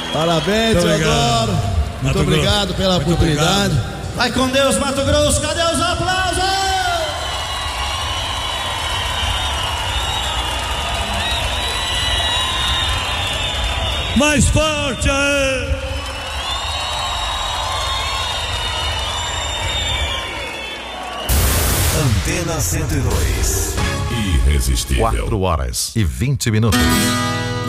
Parabéns, Teodoro. Muito obrigado pela oportunidade. Vai com Deus, Mato Grosso. Cadê os aplausos? Mais forte aí! Antena 102. Irresistível. 4 horas e 20 minutos.